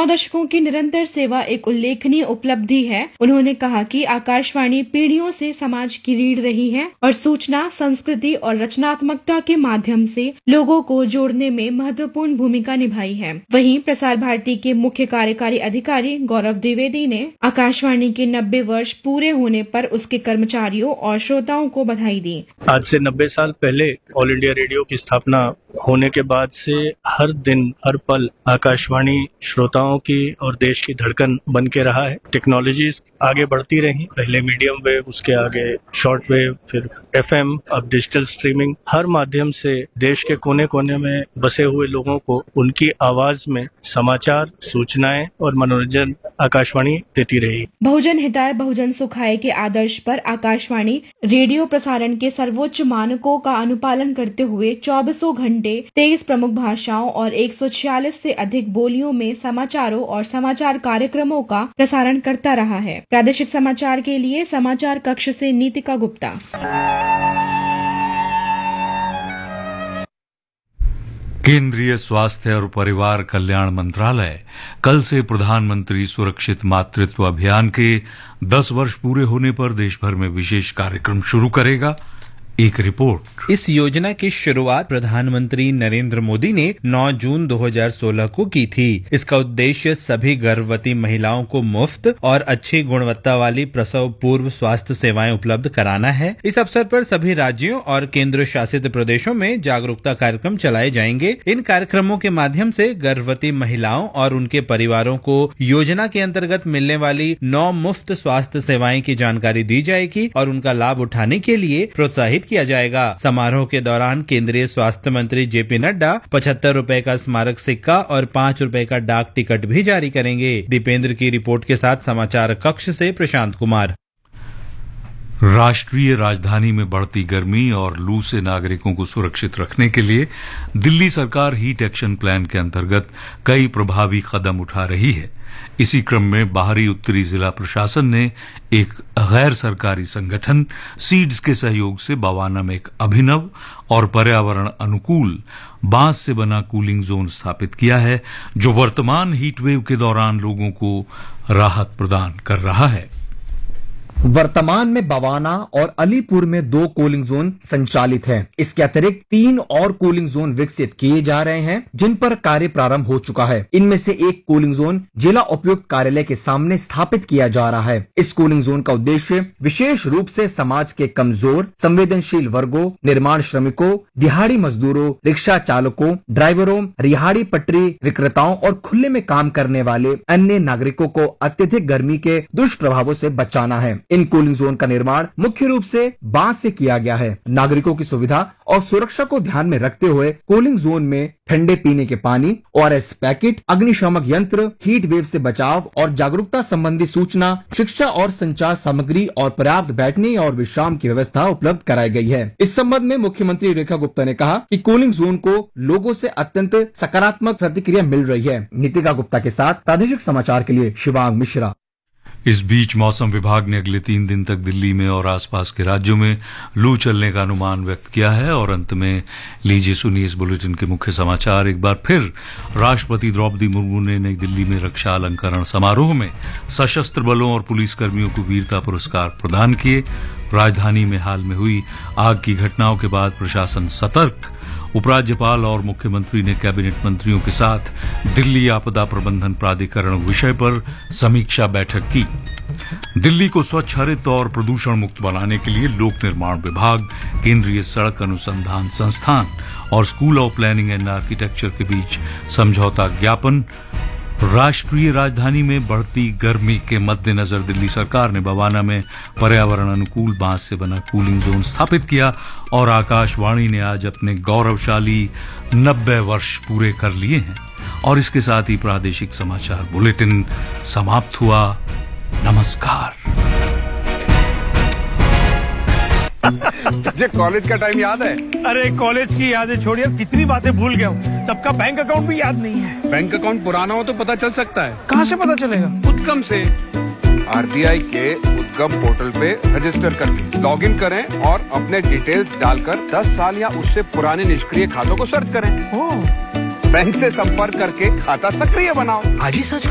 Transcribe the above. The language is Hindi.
9 दशकों की निरंतर सेवा एक उल्लेखनीय उपलब्धि है। उन्होंने कहा कि आकाशवाणी पीढ़ियों से समाज की रीढ़ रही है और सूचना, संस्कृति और रचनात्मकता के माध्यम से लोगों को जोड़ने में महत्वपूर्ण भूमिका निभाई है। वहीं प्रसार भारती के मुख्य कार्यकारी अधिकारी गौरव द्विवेदी ने आकाशवाणी के 90 वर्ष पूरे होने पर उसके कर्मचारियों और श्रोताओं को बधाई दी। आज से 90 साल पहले ऑल इंडिया रेडियो की स्थापना होने के बाद से हर दिन हर पल आकाशवाणी श्रोताओं की और देश की धड़कन बन के रहा है। टेक्नोलॉजीज आगे बढ़ती रही, पहले मीडियम वेव, उसके आगे शॉर्ट वेव, फिर FM, अब डिजिटल स्ट्रीमिंग। हर माध्यम से देश के कोने कोने में बसे हुए लोगों को उनकी आवाज में समाचार, सूचनाएं और मनोरंजन आकाशवाणी देती रही। बहुजन हिताय बहुजन सुखाय के आदर्श पर आकाशवाणी रेडियो प्रसारण के सर्वोच्च मानकों का अनुपालन करते हुए 24 घंटे 23 प्रमुख भाषाओं और 146 से अधिक बोलियों में समाचारों और समाचार कार्यक्रमों का प्रसारण करता रहा है। प्रादेशिक समाचार के लिए समाचार कक्ष से नीतिका गुप्ता। केंद्रीय स्वास्थ्य और परिवार कल्याण मंत्रालय कल से प्रधानमंत्री सुरक्षित मातृत्व अभियान के 10 वर्ष पूरे होने पर देश भर में विशेष कार्यक्रम शुरू करेगा। एक रिपोर्ट। इस योजना की शुरुआत प्रधानमंत्री नरेंद्र मोदी ने 9 जून 2016 को की थी। इसका उद्देश्य सभी गर्भवती महिलाओं को मुफ्त और अच्छी गुणवत्ता वाली प्रसव पूर्व स्वास्थ्य सेवाएं उपलब्ध कराना है। इस अवसर पर सभी राज्यों और केंद्र शासित प्रदेशों में जागरूकता कार्यक्रम चलाए जाएंगे। इन कार्यक्रमों के माध्यम से गर्भवती महिलाओं और उनके परिवारों को योजना के अंतर्गत मिलने वाली 9 मुफ्त स्वास्थ्य सेवाएं की जानकारी दी जाएगी और उनका लाभ उठाने के लिए प्रोत्साहित किया जाएगा। समारोह के दौरान केंद्रीय स्वास्थ्य मंत्री JP नड्डा 75 रुपए का स्मारक सिक्का और 5 रुपए का डाक टिकट भी जारी करेंगे। दीपेंद्र की रिपोर्ट के साथ समाचार कक्ष से प्रशांत कुमार। राष्ट्रीय राजधानी में बढ़ती गर्मी और लू से नागरिकों को सुरक्षित रखने के लिए दिल्ली सरकार हीट एक्शन प्लान के अंतर्गत कई प्रभावी कदम उठा रही है। इसी क्रम में बाहरी उत्तरी जिला प्रशासन ने एक गैर सरकारी संगठन सीड्स के सहयोग से बवाना में एक अभिनव और पर्यावरण अनुकूल बांस से बना कूलिंग जोन स्थापित किया है, जो वर्तमान हीट वेव के दौरान लोगों को राहत प्रदान कर रहा है। वर्तमान में बवाना और अलीपुर में 2 कूलिंग जोन संचालित हैं। इसके अतिरिक्त 3 और कूलिंग जोन विकसित किए जा रहे हैं, जिन पर कार्य प्रारंभ हो चुका है। इनमें से एक कूलिंग जोन जिला उपायुक्त कार्यालय के सामने स्थापित किया जा रहा है। इस कूलिंग जोन का उद्देश्य विशेष रूप से समाज के कमजोर संवेदनशील वर्गों, निर्माण श्रमिकों, दिहाड़ी मजदूरों, रिक्शा चालकों, ड्राइवरों, रिहाड़ी पटरी विक्रेताओं और खुले में काम करने वाले अन्य नागरिकों को अत्यधिक गर्मी के दुष्प्रभावों से बचाना है। इन कूलिंग जोन का निर्माण मुख्य रूप से बांस से किया गया है। नागरिकों की सुविधा और सुरक्षा को ध्यान में रखते हुए कूलिंग जोन में ठंडे पीने के पानी, ORS पैकेट, अग्निशामक यंत्र, हीट वेव से बचाव और जागरूकता संबंधी सूचना, शिक्षा और संचार सामग्री और पर्याप्त बैठने और विश्राम की व्यवस्था उपलब्ध कराई गई है। इस संबंध में मुख्यमंत्री रेखा गुप्ता ने कहा कि कूलिंग जोन को लोगों से अत्यंत सकारात्मक प्रतिक्रिया मिल रही है। नीतिका गुप्ता के साथ प्रादेशिक समाचार के लिए शिवांग मिश्रा। इस बीच मौसम विभाग ने अगले 3 दिन तक दिल्ली में और आसपास के राज्यों में लू चलने का अनुमान व्यक्त किया है। और अंत में लीजिए सुनिए इस बुलेटिन के मुख्य समाचार एक बार फिर। राष्ट्रपति द्रौपदी मुर्मू ने नई दिल्ली में रक्षा अलंकरण समारोह में सशस्त्र बलों और पुलिस कर्मियों को वीरता पुरस्कार प्रदान किए। राजधानी में हाल में हुई आग की घटनाओं के बाद प्रशासन सतर्क। उपराज्यपाल और मुख्यमंत्री ने कैबिनेट मंत्रियों के साथ दिल्ली आपदा प्रबंधन प्राधिकरण विषय पर समीक्षा बैठक की। दिल्ली को स्वच्छ, हरित और प्रदूषण मुक्त बनाने के लिए लोक निर्माण विभाग, केंद्रीय सड़क अनुसंधान संस्थान और school of planning and architecture के बीच समझौता ज्ञापन। राष्ट्रीय राजधानी में बढ़ती गर्मी के मद्देनजर दिल्ली सरकार ने बवाना में पर्यावरण अनुकूल बांस से बना कूलिंग जोन स्थापित किया और आकाशवाणी ने आज अपने गौरवशाली 90 वर्ष पूरे कर लिए हैं। और इसके साथ ही प्रादेशिक समाचार बुलेटिन समाप्त हुआ। नमस्कार। तुझे कॉलेज का टाइम याद है? अरे कॉलेज की यादें छोड़िए, कितनी बातें भूल गया हूँ। तब का बैंक अकाउंट भी याद नहीं है। बैंक अकाउंट पुराना हो तो पता चल सकता है। कहाँ से पता चलेगा? उद्गम से। RBI के उद्गम पोर्टल पे रजिस्टर करके लॉगिन करें और अपने डिटेल्स डालकर 10 साल या उससे पुराने निष्क्रिय खातों को सर्च करें। बैंक से संपर्क करके खाता सक्रिय बनाओ। आज ही सर्च